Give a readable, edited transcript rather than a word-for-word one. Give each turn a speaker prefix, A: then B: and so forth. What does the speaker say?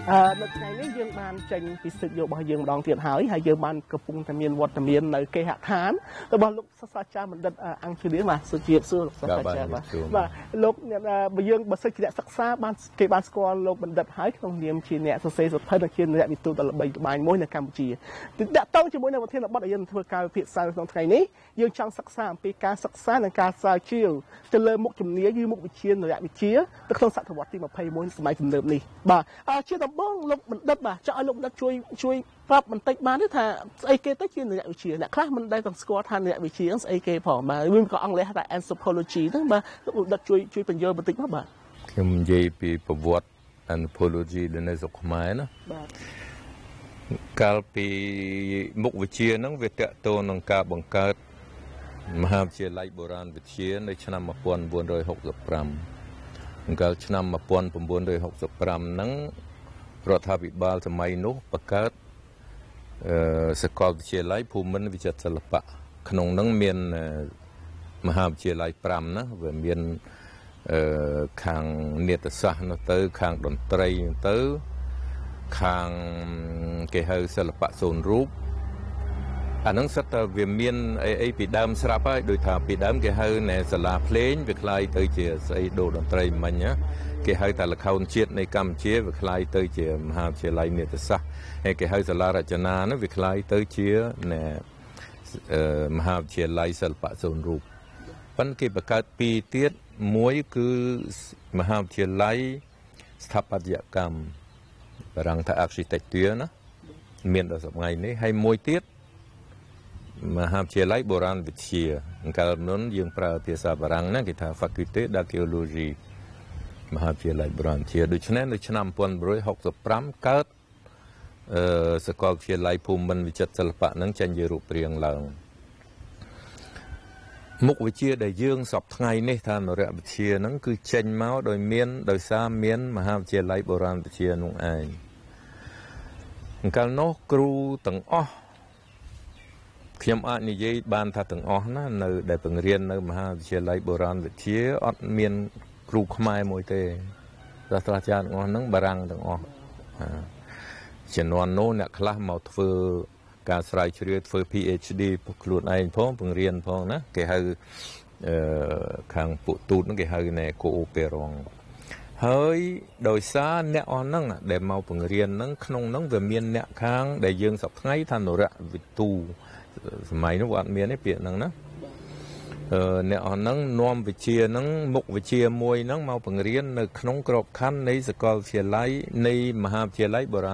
A: នៅថ្ងៃនេះយើងបានចេញពីសិទ្ធិយោបរបស់យើងម្ដងទៀតហើយយើងបានកំពុងតែមានវត្តមាននៅគេហដ្ឋានរបស់លោកសាស្ត្រាចារ្យបណ្ឌិតអង្គជំនាញបាទសុជាសួរលោកសាស្ត្រាចារ្យបាទលោកបើយើងបើសិនជាអ្នកសិក្សាបានគេបានស្គាល់លោកបណ្ឌិតហើយក្នុងនាមជាអ្នកសរសេរសៀវភៅនិងជាអ្នកវិទូដ៏ល្បីល្បាញមួយនៅកម្ពុជាតាក់ទងជាមួយនឹងប្រធានបទដែលយើងធ្វើការវិភាគសាស្ត្រក្នុងថ្ងៃនេះយើងចង់សិក្សាអំពីការសិក្សានិងការស្រាវជ្រាវទៅលើមុខជំនាញឬមុខវិជ្ជានរវិទ្យាទៅក្នុងសតវត្សទី21សម័យទំនើបនេះបាទជាដំបូងលោកបណ្ឌិតបាទចង់ឲ្យលោកបណ្ឌិតជួយប្រាប់បន្តិចបានទេថាស្អីគេទៅជានរវិទ្យាអ្នកខ្លះមិនដែលទាំងស្គាល់ថានរវិទ្យាស្អីគេផងបាទវាក៏អង់គ្លេសថា anthropology ហ្នឹងបាទលោកបណ្ឌិតជួយបញ្យល់បន្តិចមកបាទ
B: ខ្ញុំនិយាយពីប្រវត្តិ anthropology នៅស្រុកខ្មែរណា
A: បាទ
B: កាលពីមុខវិជ្ជាហ្នឹងវាតកតងនឹងការបង្កើតមហាវិទ្យាល័យបុរាណវិទ្យានៅឆ្នាំ1965កាលឆ្នាំ1965ហ្នឹងរដ្ឋាភិបាលសម័យនោះបង្កើតសាកលវិទ្យាល័យភូមិន្ទវិចិត្រសិល្បៈក្នុងហ្នឹងមានមហាវិទ្យាល័យ5ណាវាមានខាងនាដសាស្ត្រនោះទៅខាងតន្ត្រីទៅខាងគេហៅសិល្បៈសូនរូបអាហ្នឹងសិតតែវាមានអីពីដើមស្រាប់ហើយដូចថាពីដើមគេហៅណែសាលាភ្លេងវាคล้ายទៅជាស្អីដូរតន្ត្រីមិញណាគេហៅថាល្ខោនជាតិនៃកម្ពុជាវាคล้ายទៅជាមហាវិទ្យាល័យនាដសាស្ត្រហើយគេហៅសាលារចនានោះវាคล้ายទៅជាណែមហាវិទ្យាល័យសិល្បៈសូនរូបប៉ុន្តែគេបង្កើតពីរទៀតមួយគឺមហាវិទ្យាល័យស្ថាបត្យកម្មបារាំងថា architecture ណាមានដល់សម័យនេះហើយមួយទៀតមហាវិទ្យាល័យបុរាណវិទ្យាកាលនោះយើងប្រើភាសាបារាំងណាគេថា Faculté d'Archéologie មហាវិទ្យាល័យបុរាណវិទ្យាដូច្នេះនៅឆ្នាំ1965កើតសាកលវិទ្យាល័យភូមិន្ទវិចិត្រសិល្បៈនឹងចេញជារូបរាងឡើងមុខវិជ្ជាដែលយើងសពថ្ងៃនេះថានរវិទ្យាហ្នឹងគឺចេញមកដោយសារមានមហាវិទ្យាល័យបុរាណវិទ្យានោះឯងកាលនោះគ្រូទាំងអស់ខ្ញុំអាចនិយាយបានថាទាំងអស់ណានៅដែលបង្រៀននៅមហាវិទ្យាល័យបុរាណវិទ្យាអត់មានគ្រូខ្មែរមួយទេសាស្ត្រាចារ្យទាំងអស់ហ្នឹងបារាំងទាំងអស់ជំនាន់នោះអ្នកខ្លះមកធ្វើការស្រាវជ្រាវធ្វើ PhD ខ្លួនឯងផងបង្រៀនផងណាគេហៅខាងពួកទូតហ្នឹងគេហៅណែ coopérant ហើយដោយសារអ្នកអស់ហ្នឹងដែលមកបង្រៀនហ្នឹងក្នុងហ្នឹងវាមានអ្នកខាងដែលយើងសពថ្ងៃថានរវិទូសម័យនោះអត់មានទេពាក្យហ្នឹងណាអ្នកអស់ហ្នឹងនាំវិជ្ជាហ្នឹងមុខវិជ្ជាមួយហ្នឹងមកបង្រៀននៅក្នុងក្របខ័ណ្ឌនៃសាកលវិទ្យាល័យនៃមហាវិទ្យាល័យបុរាណ